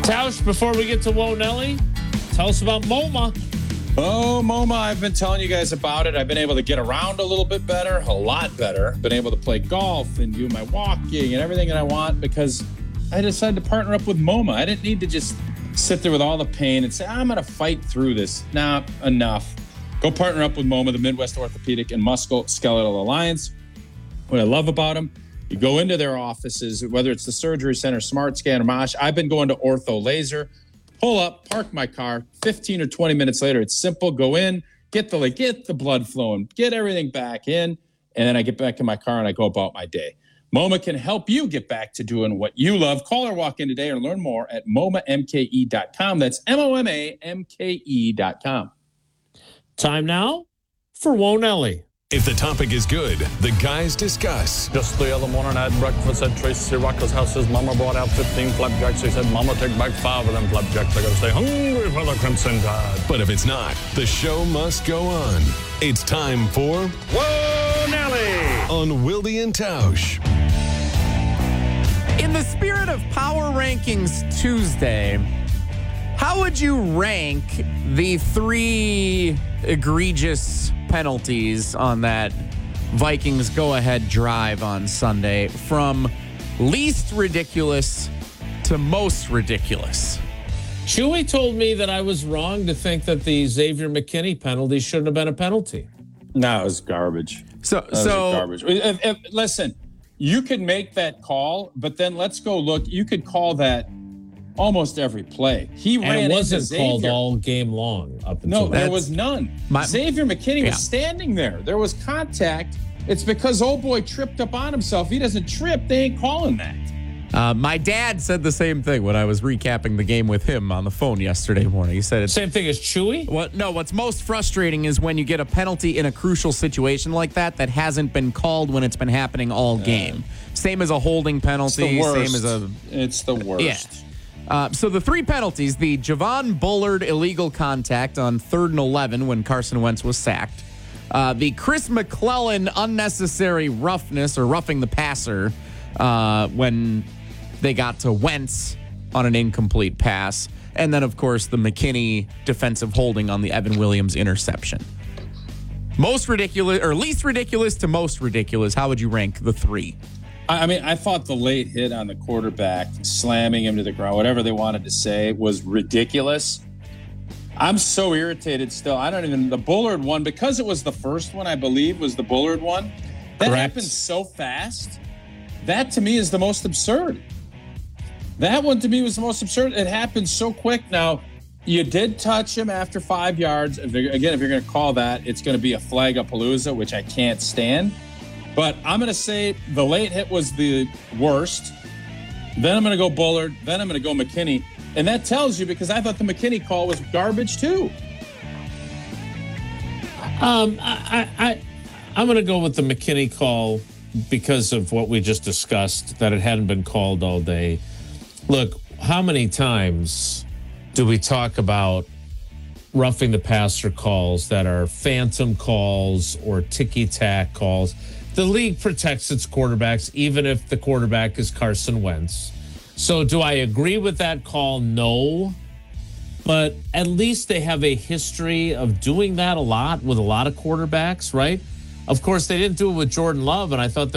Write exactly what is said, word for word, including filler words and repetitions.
Tausch, before we get to Whoa Nelly, tell us about MoMA. Oh, MoMA, I've been telling you guys about it. I've been able to get around a little bit better, a lot better. Been able to play golf and do my walking and everything that I want because I decided to partner up with MoMA. I didn't need to just sit there with all the pain and say, I'm going to fight through this. Nah, enough. Go partner up with MoMA, the Midwest Orthopedic and Musculoskeletal Alliance. What I love about them, you go into their offices, whether it's the Surgery Center, Smart Scan, or Mosh. I've been going to Ortho Laser. Pull up, park my car. fifteen or twenty minutes later, it's simple. Go in, get the like, get the blood flowing, get everything back in, and then I get back in my car and I go about my day. MoMA can help you get back to doing what you love. Call or walk in today or learn more at moma m k e dot com. That's M O M A M K E dot com. Time now for Whoa Nelly. If the topic is good, the guys discuss. Just the other morning I had breakfast at Tracy Rocker's house. His mama brought out fifteen flapjacks. He said, Mama, take back five of them flapjacks. I gotta stay hungry for the Crimson Tide. But if it's not, the show must go on. It's time for Whoa, Nelly! On Wilde and Tausch. In the spirit of Power Rankings Tuesday, how would you rank the three egregious penalties on that Vikings go-ahead drive on Sunday from least ridiculous to most ridiculous? Chewy told me that I was wrong to think that the Xavier McKinney penalty shouldn't have been a penalty. No, it was garbage. So, That was so garbage. If, if, listen, you could make that call, but then let's go look. You could call that almost every play. He And ran it into wasn't Xavier. called all game long up until No, that. there was none. My- Xavier McKinney Yeah. was standing there. There was contact. It's because old boy tripped up on himself. He doesn't trip. They ain't calling that. uh, my dad said the same thing when I was recapping the game with him on the phone yesterday morning. He said it's Same thing as Chewy? What? No, what's most frustrating is when you get a penalty in a crucial situation like that that hasn't been called when it's been happening all game. Same as a holding It's penalty. the worst. Same as a It's the worst. yeah. Uh, so the three penalties: the Javon Bullard illegal contact on third and eleven when Carson Wentz was sacked, uh, the Chris McClellan unnecessary roughness or roughing the passer uh, when they got to Wentz on an incomplete pass, and then of course the McKinney defensive holding on the Evan Williams interception. Most ridiculous or least ridiculous to most ridiculous. How would you rank the three? I mean, I thought the late hit on the quarterback, slamming him to the ground, whatever they wanted to say, was ridiculous. I'm so irritated still. I don't even, the Bullard one, because it was the first one, I believe, was the Bullard one. That Correct. happened so fast. That to me is the most absurd. That one to me was the most absurd. It happened so quick. Now, you did touch him after five yards. If you're- Again, if you're going to call that, it's going to be a flag-a-palooza, which I can't stand. But I'm going to say the late hit was the worst. Then I'm going to go Bullard. Then I'm going to go McKinney. And that tells you, because I thought the McKinney call was garbage too. Um, I, I, I, I'm going to go with the McKinney call because of what we just discussed, that it hadn't been called all day. Look, how many times do we talk about roughing the passer calls that are phantom calls or ticky-tack calls? The league protects its quarterbacks, even if the quarterback is Carson Wentz. So do I agree with that call? No. But at least they have a history of doing that a lot with a lot of quarterbacks, right? Of course, they didn't do it with Jordan Love, and I thought that